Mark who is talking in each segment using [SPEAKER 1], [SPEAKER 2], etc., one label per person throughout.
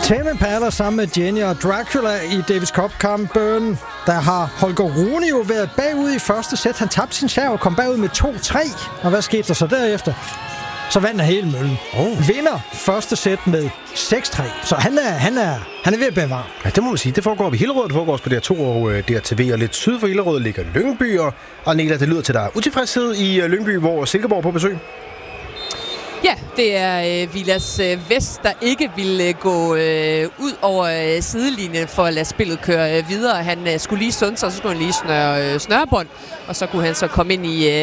[SPEAKER 1] Tame Impala sammen med Jenny og Dracula i Davis Cup-kampen. Der har Holger Rune jo været bagud i første sæt. Han tabte sin serve og kom bagud med 2-3. Og hvad skete der så derefter? Så vandt han hele møllen. Vinder første sæt med 6-3. Så han er ved at bevare.
[SPEAKER 2] Ja, det må man sige. Det foregår ved Hillerød. Det foregår også på DR2 og DRTV. Og lidt syd for Hillerød ligger Lyngby. Og Nela, det lyder til dig utilfredshed i Lyngby, hvor Silkeborg er på besøg.
[SPEAKER 3] Ja, det er Vilas Vest, der ikke ville gå ud over sidelinjen for at lade spillet køre videre. Han skulle lige sunde sig, så skulle han lige snørebånd, og så kunne han så komme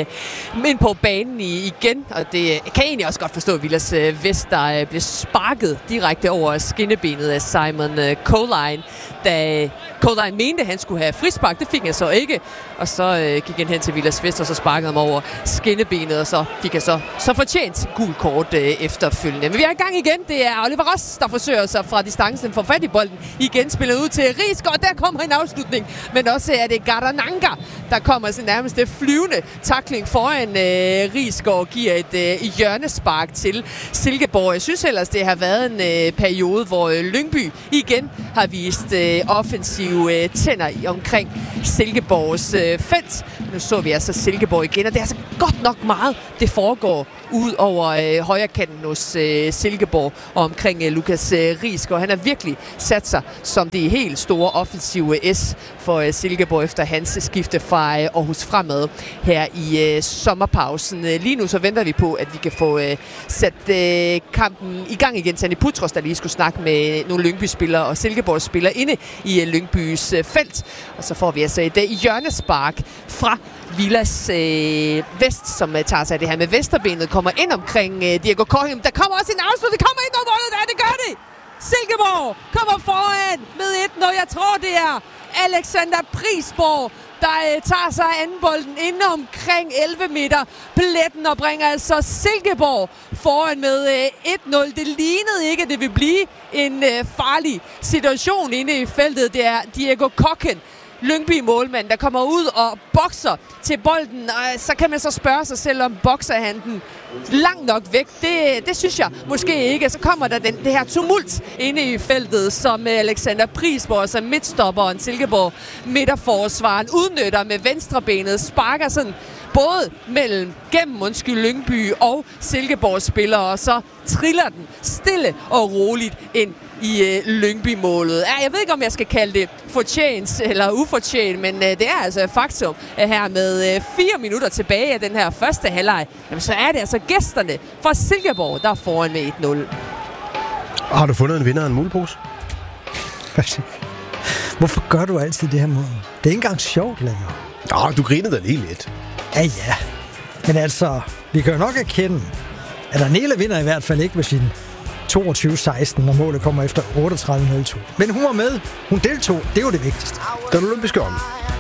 [SPEAKER 3] ind på banen igen. Og det kan jeg egentlig også godt forstå, Vilas Vest, der blev sparket direkte over skinnebenet af Simon Coline, da Coline mente, at han skulle have frispark. Det fik han så ikke, og så gik han hen til Vilas Vest, og så sparkede ham over skinnebenet, og så fik han så fortjent gul kort efterfølgende. Men vi er i gang igen. Det er Oliver Ross, der forsøger sig fra distancen for fat i bolden. Igen spillet ud til Rigsgaard, og der kommer en afslutning. Men også er det Gardananga, der kommer til nærmest flyvende tackling foran Rigsgaard, giver et hjørnespark til Silkeborg. Jeg synes ellers, det har været en periode, hvor Lyngby igen har vist offensive tænder omkring Silkeborgs felt. Nu så vi altså Silkeborg igen, og det er altså godt nok meget, det foregår ud over højre kanten hos Silkeborg og omkring Lukas Rigsgaard. Han har virkelig sat sig som det helt store offensive S for Silkeborg efter hans skifte fra Aarhus Fremad her i sommerpausen. Lige nu så venter vi på, at vi kan få sat kampen i gang igen. Sandy Putros, der lige skulle snakke med nogle Lyngby-spillere og Silkeborg-spillere inde i Lyngbys felt. Og så får vi altså et hjørnespark fra Vilas Vest, som tager sig af det her med Vesterbenet, kommer ind omkring Diego Corhim. Der kommer også en afslutning, det kommer ind over målet, det gør det! Silkeborg kommer foran med 1-0. Jeg tror, det er Alexander Prisborg, der tager sig anden bolden inde omkring 11 meter pletten og bringer altså Silkeborg foran med 1-0. Det lignede ikke, at det vil blive en farlig situation inde i feltet. Det er Diego Kokken, Lyngby-målmand, der kommer ud og bokser til bolden, og så kan man så spørge sig selv, om bokser han den langt nok væk. Det synes jeg måske ikke. Så kommer der det her tumult inde i feltet, som Alexander Prisborg, som midtstopperen, Silkeborg midterforsvaren, udnytter med venstrebenet, sparker sådan både gennem Lyngby og Silkeborgs spillere, og så triller den stille og roligt ind i Lyngby-målet. Jeg ved ikke, om jeg skal kalde det fortjent eller ufortjent, men det er altså et faktum, at her med 4 minutter tilbage af den her første halvleg, jamen så er det altså gæsterne fra Silkeborg, der er foran med 1-0.
[SPEAKER 2] Har du fundet en vinder af en mulepose?
[SPEAKER 1] Hvorfor gør du altid det her mod? Det er ikke engang sjovt længere.
[SPEAKER 2] Nå, du grinede da lige lidt.
[SPEAKER 1] Ja. Men altså, vi kan jo nok erkende, at Daniela vinder i hvert fald ikke med sin 22-16, når målet kommer efter 38-02. Men hun var med. Hun deltog. Det var det vigtigste.
[SPEAKER 2] Den olympiske ånd.